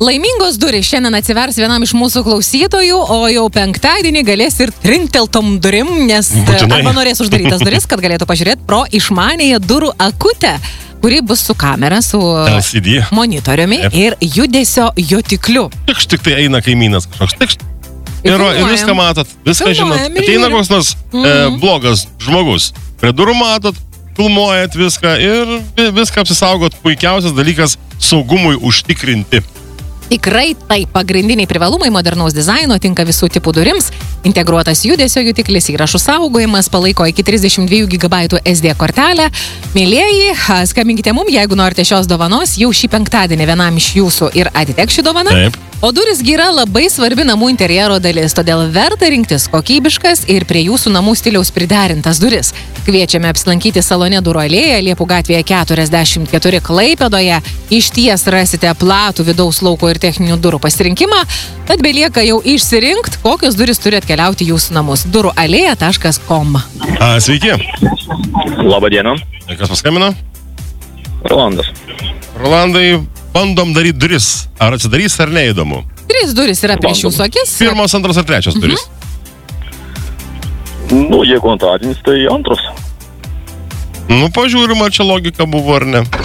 Laimingos durys šiandien atsivers vienam iš mūsų klausytojų, o jau penktadienį galės ir trinkteltom durim, nes arba norės uždarytas duris, kad galėtų pažiūrėti pro išmanėją durų akutę, kuri bus su kamera, su LCD monitoriumi ir judesio jutikliu. Tik tai eina kaimynas kažkoks. Ir viską matot, viską žinot. Ateina koks nors blogas žmogus. Prie durų matot, filmuojat viską ir viską apsisaugot. Puikiausias dalykas saugumui užtikrinti. Tikrai tai pagrindiniai privalumai modernaus dizaino, tinka visų tipų durims, integruotas judesio jutiklis, įrašų saugojimas, palaiko iki 32 GB SD kortelę. Mėlieji, skambinkite mum, jeigu norite šios dovanos, jau šį penktadienį vienam iš jūsų ir atiteks ši dovana. Taip. O duris yra labai svarbi namų interjero dalis, todėl verta rinktis kokybiškas ir prie jūsų namų stiliaus priderintas duris. Kviečiame apsilankyti salone Durų alėja, Liepų gatvėje 44 Klaipėdoje. Išties rasite platų vidaus lauko ir techninių durų pasirinkimą, tad belieka jau išsirinkti, kokios duris turi atkeliauti jūsų namus. durualėja.com. Sveiki. Labą dieną. Kas paskambino? Rolandas. Rolandai, bandom daryti duris. Ar atsidarys ar neįdomu? 3 duris yra prieš jūsų akis. 1, 2 ar 3 duris. Jeigu antradienis, tai 2. Pažiūrim, ar čia logika buvo ar ne.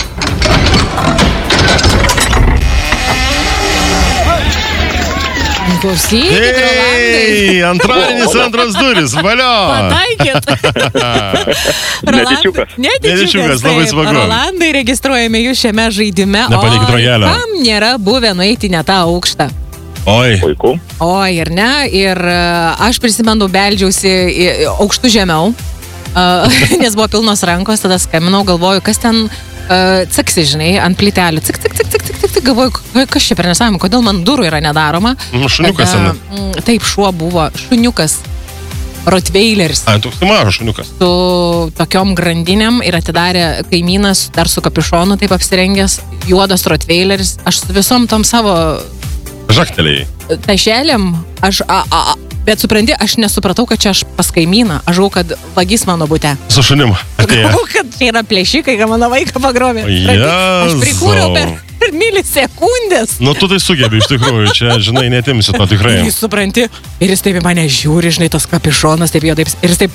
Klausykit, Rolandai. Antradienis 2 duris, valio. Pataikėt. Netyčiukas. Netyčiukas, labai taip. smagu. Rolandai, registruojame jūs šiame žaidime. Nepadėkit ragelio. Kam nėra buvę nueiti ne tą aukštą? Oi. Puiku. Oi, ir ne. Ir aš prisimenu, beldžiausi aukštų žemiau, nes buvo pilnos rankos, tada skambinau, galvoju, kas ten caksi, žinai, ant plytelių. Cik, galvoju, kas čia per nesąmonė, kodėl man durų yra nedaroma. Šuniukas sena. Taip, šuo buvo. Šuniukas. Rottweileris. Toks mažas šuniukas. Su tokiom grandinėm ir atidarė kaimynas, dar su kapišonu taip apsirengęs, juodas Rottweileris. Aš su visom tom savo žaktelėjai. Tašelėm, bet supranti, aš nesupratau, kad čia aš pas kaimyną. Aš žinau, kad vagis mano bute. Su šunim. Žinau, kad čia yra plėšikai, kad mano vaiką pagrobė. Aš prikūriau per milisekundės. Tu tai sugebi iš tikrųjų, čia, žinai, netimsi to tikrai. Jis supranti, ir jis taip į mane žiūri, žinai, tas kapišonas, taip jo taip, ir jis taip,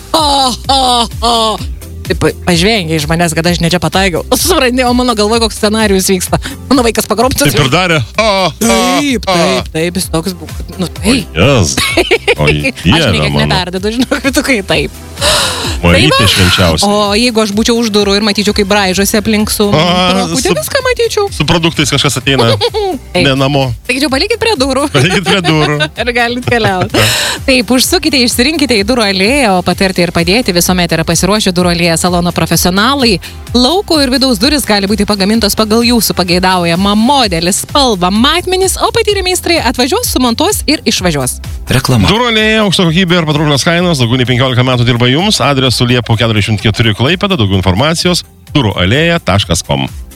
taip pažvengia iš manęs, kad aš ne čia pataikiau. Supranti, o mano galvoje koks scenarijus vyksta. Mano vaikas pagrobtas. Taip ir darė. Taip, jis toks buvo. Taip. Aš niekaip neperdedu, žinok, tu kai taip. Marytė švenčiausia. O jeigu aš būčiau už durų ir matyčiau, kaip braižosi aplink su rakutė, viską matyčiau. Su produktais kažkas ateina ne namo. Sakyčiau, palikit prie durų. Ir galit keliauti. Taip, užsukite, išsirinkite į Durų alėją, o patarti ir padėti visuomet yra pasiruošę Durų alėja salono profesionalai. Lauko ir vidaus duris gali būti pagamintos pagal jūsų pageidaujamą modelį, spalvą, matmenis, o patyrę meistrai atvažiuos, sumontuos ir išvažiuos. Reklama. Durų alėja, aukšto kokybė ir patrauklios kainos, daugiau nei 15 metų dirba jums, adresu Liepų 44 Klaipėda, daugiau informacijos durualėja.com.